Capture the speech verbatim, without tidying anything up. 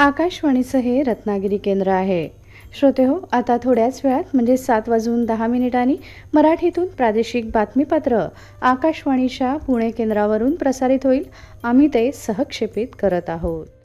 आकाशवाणीचं हे रत्नागिरी केंद्र आहे. श्रोते हो, आता थोड्याच वेळात म्हणजे सात वाजून दहा मिनिटांनी मराठीतून प्रादेशिक बातमीपत्र आकाशवाणीच्या पुणे केंद्रावरून प्रसारित होईल. आम्ही ते सहक्षेपित करत आहोत.